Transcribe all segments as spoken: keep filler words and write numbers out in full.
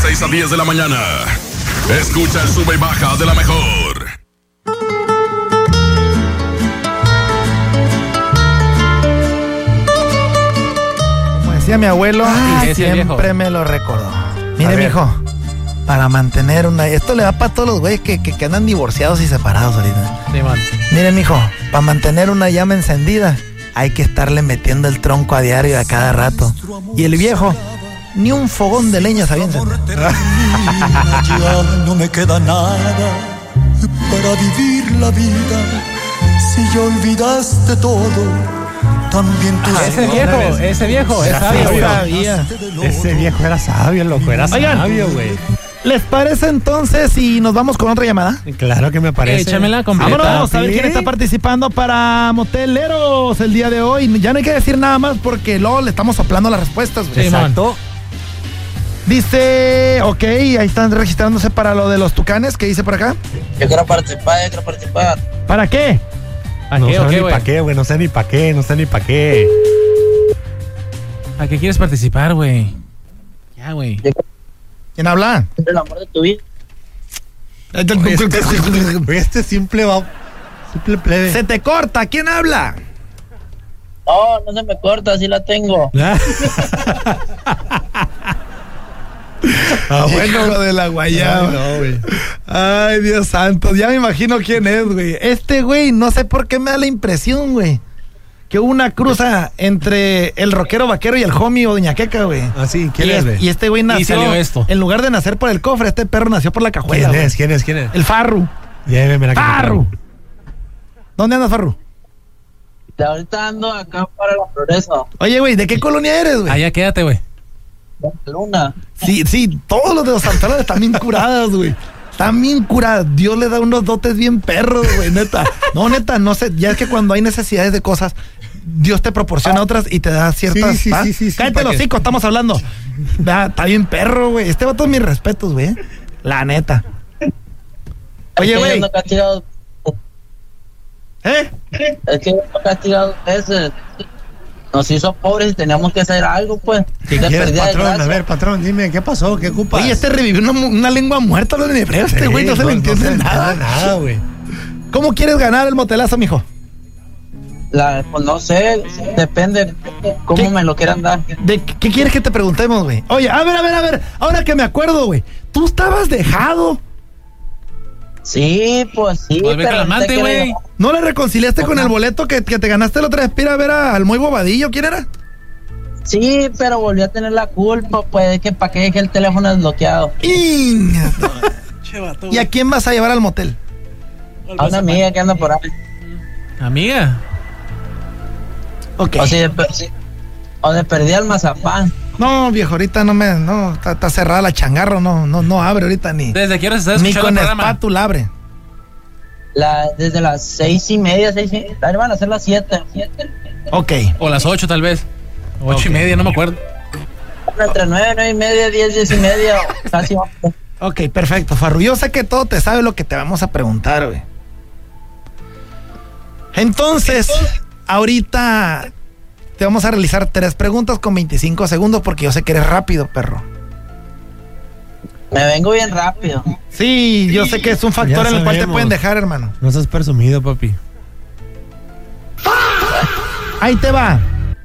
seis a diez de la mañana. Escucha el sube y baja de la mejor. Como decía mi abuelo, ah, y siempre me lo recordó. Mire, mijo, para mantener una... Esto le va para todos los güeyes que, que, que andan divorciados y separados ahorita. Sí, man. Mire, mijo, para mantener una llama encendida hay que estarle metiendo el tronco a diario a cada rato. Y el viejo, ni un fogón de leña sabía encender. Ya no me queda nada para vivir la vida. Si ya olvidaste todo, también tú. Ah, ese viejo, ese viejo, es sabio, sabía. Ese viejo era sabio, loco, era Oigan, sabio, güey. ¿Les parece entonces si nos vamos con otra llamada? Claro que me parece. Échamela completa. Vámonos a ver quién está participando para Moteleros el día de hoy. Ya no hay que decir nada más porque luego le estamos soplando las respuestas. Sí, exacto. Dice, ok, ahí están registrándose para lo de los tucanes. ¿Qué dice por acá? Yo quiero participar, yo quiero participar. ¿Para qué? ¿Para no qué sé o qué, ni güey? para qué, güey, no sé ni para qué, no sé ni para qué. ¿A qué quieres participar, güey? Ya, güey. ¿Quién habla? El amor de tu vida. Este, este simple va... Simple plebe. Se te corta, ¿quién habla? No, no se me corta, así la tengo. Ah, bueno, lo de la guayaba. No, güey. Ay, Dios santo, ya me imagino quién es, güey. Este güey, no sé por qué me da la impresión, güey, que hubo una cruza entre el rockero vaquero y el homie o Doña Queca, güey. Ah, sí, ¿quién y es, es, güey? y este güey nació, salió esto. en lugar de nacer por el cofre, este perro nació por la cajuela. ¿Quién güey. es? ¿Quién es? ¿Quién es? El Farru. Lléveme la Farru. ¿Dónde andas, Farru? De ahorita ando acá para la Progreso. Oye, güey, ¿de qué colonia eres, güey? Allá quédate, güey. Luna. Sí, sí, todos los de los Santanos están bien curados, güey. Están bien curados. Dios le da unos dotes bien perros, güey, neta. No, neta, no sé. Ya es que cuando hay necesidades de cosas, Dios te proporciona otras y te da ciertas. Sí, sí, ¿ah? sí, sí, sí, Cállate los que... hocico, estamos hablando. Da, está bien perro, güey. Este vato es mis respetos, güey. La neta. Oye, Es que güey. yo no castigado. ¿Eh? Es que yo no castigado veces. Nos hizo pobres y teníamos que hacer algo, pues. ¿Qué De quieres, pérdida de patrón? gracia. A ver, patrón, dime, ¿qué pasó? ¿Qué ocupas? Oye, este revivió una, una lengua muerta, lo de hebreo. Este güey no se le entiende nada. Nada, güey. ¿Cómo quieres ganar el motelazo, mijo? La, pues no sé, depende cómo ¿Qué? me lo quieran dar. ¿De qué, qué quieres que te preguntemos, güey? Oye, a ver, a ver, a ver. Ahora que me acuerdo, güey. Tú estabas dejado. Sí, pues sí. Pues ve con la amante, ahorita güey. quiero- ¿No le reconciliaste con el boleto que, que te ganaste la otra vez para ir a ver a- al muy bobadillo? ¿Quién era? Sí, pero volví a tener la culpa, pues, es que para qué dejé el teléfono desbloqueado. Inga. ¿Y a quién vas a llevar al motel? A una amiga que anda por ahí. Amiga. Ok. O sea, de, per- o de perdí al mazapán. No, viejo, ahorita no me... No, está, está cerrada la changarro, no, no, no abre ahorita ni... ¿Desde qué hora estás Ni escuchando con el programa? espátula abre. La, desde las seis y media, seis y ahí van a ser las siete. Ok. O las ocho, tal vez. Ocho Ok. y media, no me acuerdo. Entre nueve, nueve y media, diez, diez y media, casi vamos. Ok, perfecto, Farru. Yo sé que todo te sabe lo que te vamos a preguntar, güey. Entonces, ahorita te vamos a realizar tres preguntas con veinticinco segundos porque yo sé que eres rápido, perro. Me vengo bien rápido. Sí, yo sé que es un factor Ya en el cual te sabemos. pueden dejar, hermano. No seas presumido, papi. Ahí te va.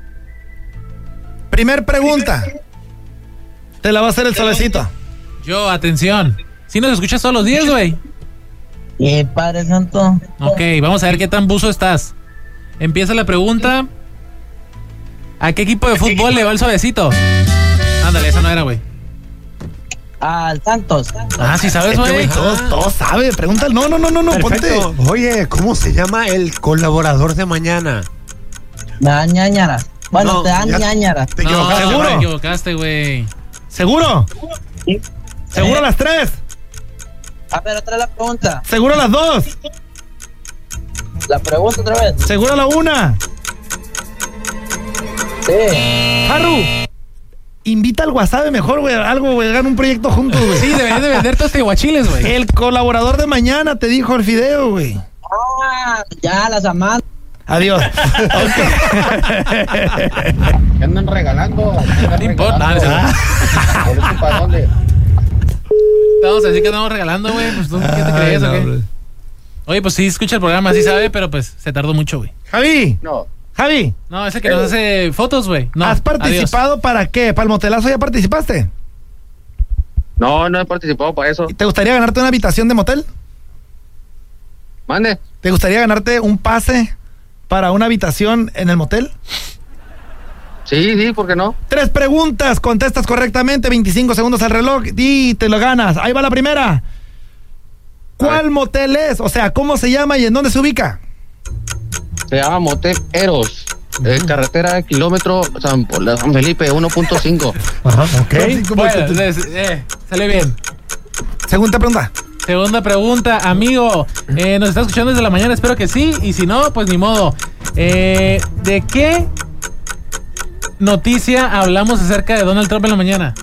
Primer pregunta. Te la va a hacer el suavecito. Yo, atención. Si nos escuchas todos los días, güey. Y Padre Santo. Ok, vamos a ver qué tan buzo estás. Empieza la pregunta. ¿A qué equipo de fútbol le va el suavecito? Ándale, esa no era, güey. Al Santos. Ah, sí sabes, Este güey. güey, todos, todos sabe. Pregúntale. No, no, no, no, no, ponte. Perfecto. Oye, ¿cómo se llama el colaborador de mañana? Me da ñañara. Bueno, No, te dan ya- ñañara. Te No, equivocaste, ¿seguro? te equivocaste, güey. ¿Seguro? Sí. ¿Seguro Eh, las tres? A ver, otra la pregunta. ¿Seguro las dos? La pregunta otra vez. ¿Seguro la una? Sí. Farru, invita al Wasabi mejor, güey. Algo, güey. Hagan un proyecto juntos, güey. Sí, deberías de vender todos este guachiles, güey. El colaborador de mañana te dijo el fideo, güey. Ah, ya, las amantes. Adiós. ¿Qué andan regalando? ¿Qué andan No importa, regalando? nada, ¿Boleto para dónde? Vamos a decir que estamos regalando, güey. Pues tú, ¿qué te creías o qué? Oye, pues sí, escucha el programa, sí sabe, pero pues se tardó mucho, güey. Javi. No. Javi. No, ese que nos hace fotos, güey. No, ¿Has participado adiós. para qué? ¿Para el motelazo ya participaste? No, no he participado para eso. ¿Te gustaría ganarte una habitación de motel? Mande. ¿Te gustaría ganarte un pase para una habitación en el motel? Sí, sí, ¿por qué no? Tres preguntas, contestas correctamente, veinticinco segundos al reloj y te lo ganas. Ahí va la primera. ¿Cuál motel es? O sea, ¿cómo se llama y en dónde se ubica? Se llama Motel Eros. Eh, carretera kilómetro San, San Felipe uno punto cinco. Ajá, ok. Bueno, les- eh, sale bien. Segunda pregunta. Segunda pregunta, amigo. Eh, ¿Nos está escuchando desde la mañana? Espero que sí. Y si no, pues ni modo. Eh, ¿De qué noticia hablamos acerca de Donald Trump en la mañana?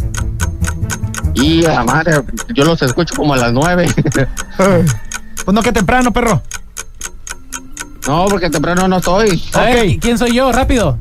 Y a la madre, yo los escucho como a las nueve. Pues no, que temprano, perro. No, porque temprano no estoy. A ver, Ok. ¿quién soy yo? Rápido.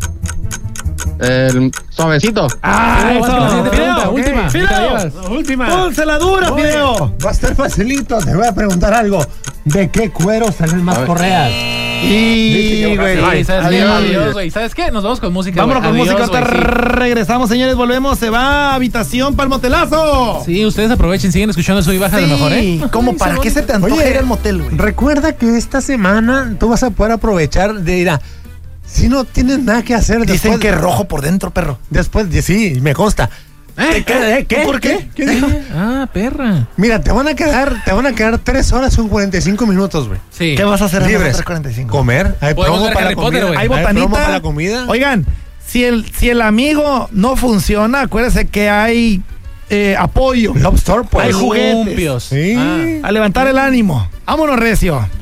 El suavecito. Ah, Fideo, vas con la siguiente pregunta, ok. última. Fideo. ¿Qué te llevas? Última. Ponse la dura, Oye, Fideo. va a estar facilito. Te voy a preguntar algo. ¿De qué cuero salen más correas? Y, güey. Sí, ¿sabes qué? Adiós. Adiós, güey. ¿Sabes qué? Nos vamos con música. Vámonos con güey. música. Adiós, Ahorita güey, sí. regresamos, señores. Volvemos. Se va a habitación para el motelazo. Sí, ustedes aprovechen, siguen escuchando Sub y Baja de lo mejor, ¿eh? ¿Cómo? ¿Para qué se te antoja Oye, ir al motel, güey? Recuerda que esta semana tú vas a poder aprovechar de ir a... Si no tienes nada que hacer Dicen después... que rojo por dentro, perro. Después, de- sí, me consta. Te queda- ¿eh? ¿Qué? ¿Por qué? ¿Qué dijo? Ah, perra. Mira, te van a quedar, te van a quedar tres horas con cuarenta y cinco minutos, güey. Sí. ¿Qué vas a hacer en las Libres. tres cuarenta y cinco? Comer. Hay Podemos promo ver para Harry la Potter, comida. güey. Hay promo botanita. para la comida. Oigan, si el, si el amigo no funciona, acuérdese que hay eh, apoyo. Love Store, pues. Hay juguetes. Columpios. Sí. Ah. A levantar el ánimo. Vámonos, recio.